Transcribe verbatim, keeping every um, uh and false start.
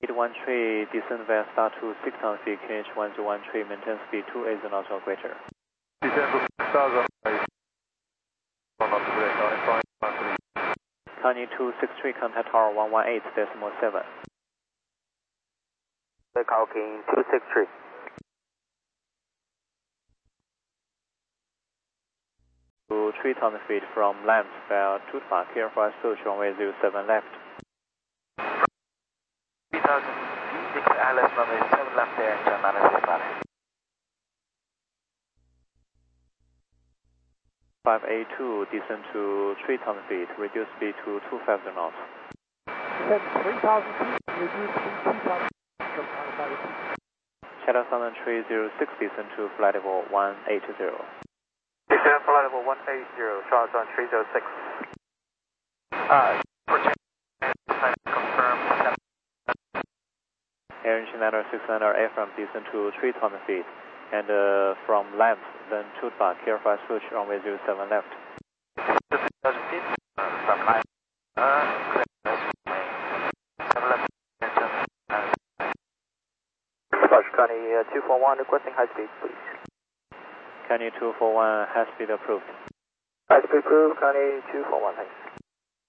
one three, descend via star to six thousand feet, K H one zero one three, maintain speed two eighty knots or greater. Descend to six thousand, County two six three, contact tower one one eight decimal seven. Calking two six three. To three thousand feet from Lamps via Tutma, careful approach runway zero seven left. three thousand feet, declare I L S runway seven left there, and turn nine six nine. five eight two, descend to three thousand feet, reduce speed to two fifty knots. Descend three thousand feet, reduce speed two thousand feet. Shadow Southern three zero six, descend to flight level one eight zero. Descend flight level one eight zero, Shadow Southern three zero six. Uh, confirm. Air Engine Niner six niner airframe, descend to three thousand feet. And uh, from Lamps, then Tutma, careful approach runway zero seven left. three thousand feet, uh, from line. Uh, seven left. Connie uh, two four one, requesting high speed, please. Connie two four one, high speed approved. High speed approved, Connie two four one, thanks.